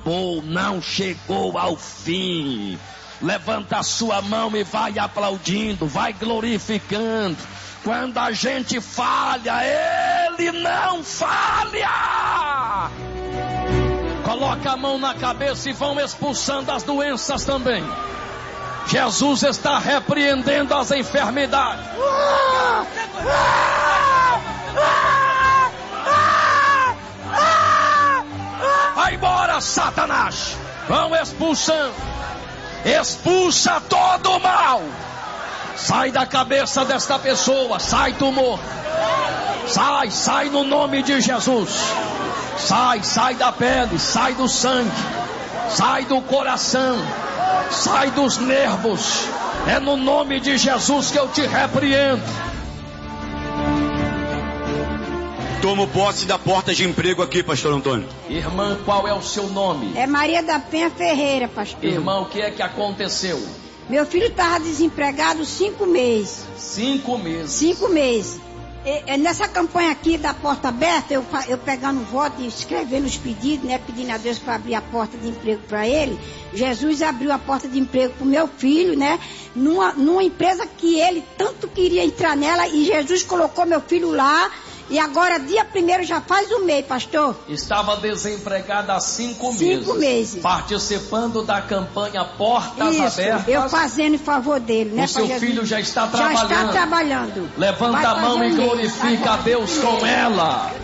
acabou, não chegou ao fim. Levanta a sua mão e vai aplaudindo, vai glorificando. Quando a gente falha, Ele não falha. Coloca a mão na cabeça e vão expulsando as doenças também. Jesus está repreendendo as enfermidades. Vai embora, Satanás. Vão expulsando. Expulsa todo o mal. Sai da cabeça desta pessoa. Sai tumor. Sai no nome de Jesus. Sai da pele, sai do sangue, sai do coração, sai dos nervos. É no nome de Jesus que eu te repreendo. Tomo posse da porta de emprego aqui, pastor Antônio. Irmã, qual é o seu nome? É Maria da Penha Ferreira, pastor. Irmão, o que é que aconteceu? Meu filho estava desempregado 5 meses. 5 meses? 5 meses. Nessa campanha aqui da porta aberta, eu pegando voto e escrevendo os pedidos, né, pedindo a Deus para abrir a porta de emprego para ele. Jesus abriu a porta de emprego para o meu filho, né, numa empresa que ele tanto queria entrar nela, e Jesus colocou meu filho lá. E agora, dia 1º, já faz um mês, pastor. Estava desempregada há 5 meses. 5 meses. Participando da campanha Portas Abertas. Eu fazendo em favor dele, né? O seu filho já está trabalhando. Já está trabalhando. Levanta a mão e glorifica a Deus com ela.